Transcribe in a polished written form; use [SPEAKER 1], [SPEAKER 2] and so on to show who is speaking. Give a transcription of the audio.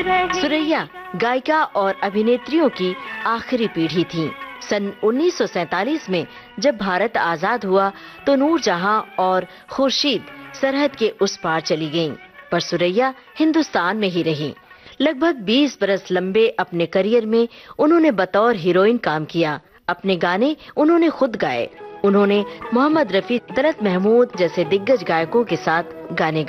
[SPEAKER 1] सुरैया गायिका और अभिनेत्रियों की आखिरी पीढ़ी थी। सन 1947 में जब भारत आजाद हुआ तो नूरजहां और खुर्शीद सरहद के उस पार चली गईं, पर सुरैया हिंदुस्तान में ही रही। लगभग 20 बरस लंबे अपने करियर में उन्होंने बतौर हीरोइन काम किया। अपने गाने उन्होंने खुद गाए। उन्होंने मोहम्मद रफी, तलत महमूद जैसे दिग्गज गायकों के साथ गाने